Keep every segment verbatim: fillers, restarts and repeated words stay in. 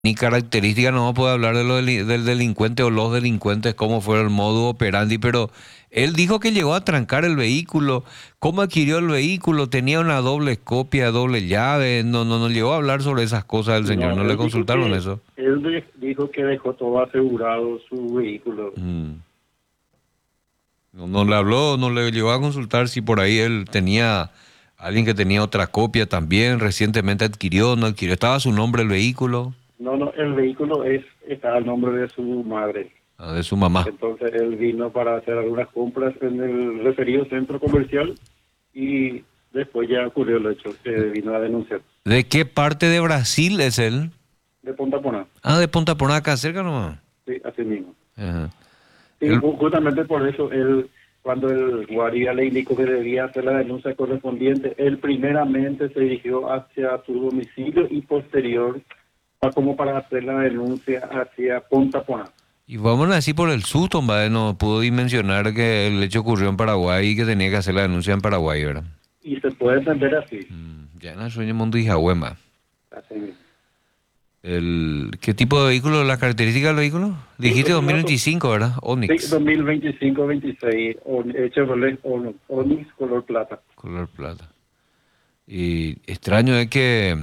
Ni característica, no puede hablar de lo deli- del delincuente o los delincuentes, cómo fue el modo operandi, pero él dijo que llegó a trancar el vehículo, cómo adquirió el vehículo, tenía una doble copia, doble llave, no, no, no llegó a hablar sobre esas cosas del señor, No, no le él dijo consultaron que eso. él de- dijo que dejó todo asegurado su vehículo. Mm. No, no le habló, no le llegó a consultar si por ahí él tenía alguien que tenía otra copia también, recientemente adquirió, no adquirió, estaba a su nombre el vehículo, No, no, el vehículo es está al nombre de su madre. ah, de su mamá. Entonces él vino para hacer algunas compras en el referido centro comercial y después ya ocurrió el hecho que vino a denunciar. ¿De qué parte de Brasil es él? De Punta Poná. Ah, de Punta Porá, acá cerca nomás. Sí, así mismo. Ajá. Sí, Él- ju- justamente por eso él, cuando el guardia le indicó que debía hacer la denuncia correspondiente, él primeramente se dirigió hacia su domicilio y posterior a como para hacer la denuncia hacia Punta Poná. Y vamos a decir por el susto, hombre, no pudo dimensionar que el hecho ocurrió en Paraguay y que tenía que hacer la denuncia en Paraguay, ¿verdad? Y se puede entender así. Mm, ya no sueño mundo y Jahuema. Así mismo. El, ¿qué tipo de vehículo, las características del vehículo? Dijiste es un dos mil veinticinco, ¿verdad? Sí, Onix, dos mil veinticinco veintiséis, on- eh, Chevrolet On- Onix color plata. color plata. Y extraño es que,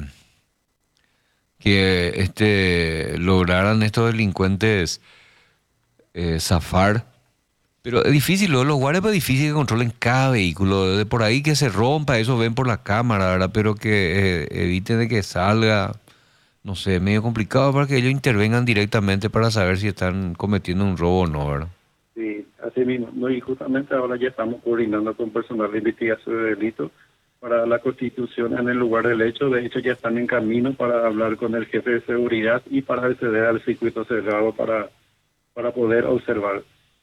que este, lograran estos delincuentes eh, zafar. Pero es difícil, luego los guardias es difícil que controlen cada vehículo, de por ahí que se rompa, eso ven por la cámara, ¿verdad? Pero que eh, eviten de que salga, no sé, medio complicado para que ellos intervengan directamente para saber si están cometiendo un robo o no, ¿verdad? Sí, así mismo. No, y justamente ahora ya estamos coordinando con personal de investigación de delitos para la constitución en el lugar del hecho. De hecho, ya están en camino para hablar con el jefe de seguridad y para acceder al circuito cerrado para, para poder observar.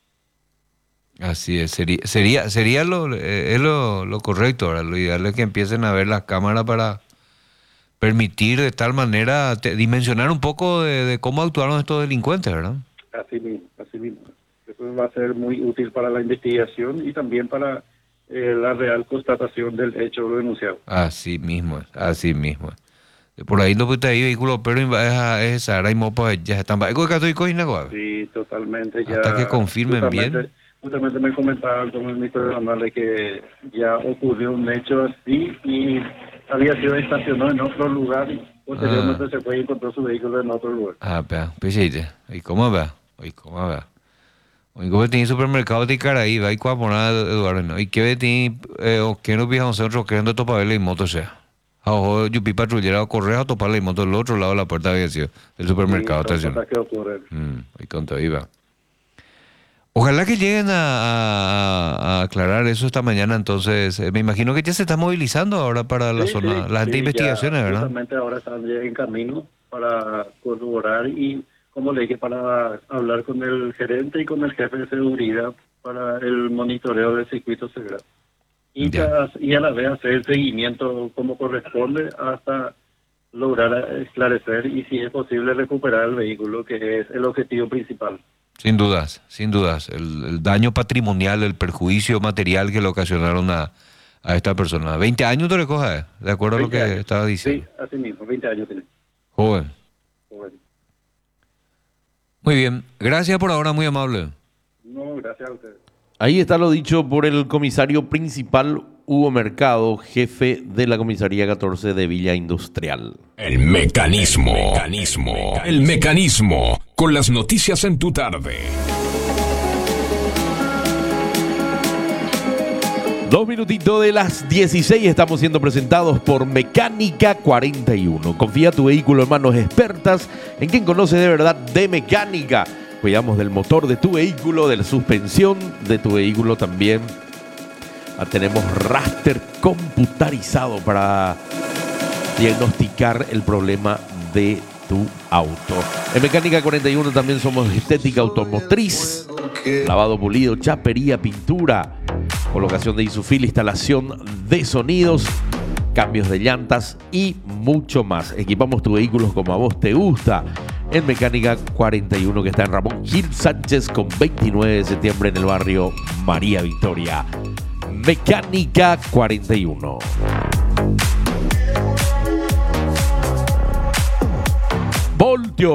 Así es, sería, sería, sería lo, eh, es lo, lo correcto, ¿verdad? Lo ideal es que empiecen a ver las cámaras para permitir de tal manera te- dimensionar un poco de, de cómo actuaron estos delincuentes, ¿verdad? Así mismo, así mismo. Eso va a ser muy útil para la investigación y también para eh, la real constatación del hecho denunciado. Así mismo, es, así mismo. es. De por ahí no puede ir vehículo, pero es es Sara y Mopa ya están. Ego que estoy cogiendo, Sí, totalmente. Ya, hasta que confirmen justamente, bien. Justamente me comentaban con el ministro de Amar de que ya ocurrió un hecho así y había sido estacionado en otro lugar y posteriormente Ah. se fue y encontró su vehículo en otro lugar. Ah, pea, pichite. ¿Y cómo va? ¿Y cómo va? Hoy como tiene supermercado de Caraí, va y cuapona Eduardo, ¿no? ¿Y qué tiene eh, o qué no viajan centro que ando topable y moto sea? Ojo, yo pi patrullera o correa o toparle y moto del otro lado de la puerta había sido del supermercado Sí, son estacionado. cosas que ocurren. Mm, y con todo iba. Ojalá que lleguen a, a- a aclarar eso esta mañana, entonces. Eh, me imagino que ya se está movilizando ahora para la Sí, zona, sí, la gente de sí, investigaciones, ya ¿verdad? justamente ahora están ya en camino para corroborar y, como le dije, para hablar con el gerente y con el jefe de seguridad para el monitoreo del circuito cerrado. Y, Ya. a, y a la vez hacer el seguimiento como corresponde hasta lograr esclarecer y, si es posible, recuperar el vehículo, que es el objetivo principal. Sin dudas, sin dudas. El, el daño patrimonial, el perjuicio material que le ocasionaron a, a esta persona. veinte años te le coja, eh, de acuerdo a lo veinte que años. estaba diciendo. Sí, así mismo, veinte años tiene. Joven. Bueno, Muy bien. Gracias por ahora, muy amable. no, gracias a ustedes. Ahí está lo dicho por el comisario principal Hugo Mercado, jefe de la comisaría catorce de Villa Industrial. El mecanismo. El mecanismo. El mecanismo. Con las noticias en tu tarde. Dos minutitos de las dieciséis estamos siendo presentados por Mecánica cuarenta y uno. Confía tu vehículo en manos expertas, en quien conoce de verdad de mecánica. Cuidamos del motor de tu vehículo, de la suspensión de tu vehículo también. Ah, tenemos raster computarizado para diagnosticar el problema de tu auto. En Mecánica cuarenta y uno también somos estética automotriz, lavado pulido, chapería, pintura, colocación de isufil, instalación de sonidos, cambios de llantas y mucho más. Equipamos tu vehículo como a vos te gusta. En Mecánica cuarenta y uno, que está en Ramón Gil Sánchez con veintinueve de septiembre en el barrio María Victoria. Mecánica cuarenta y uno.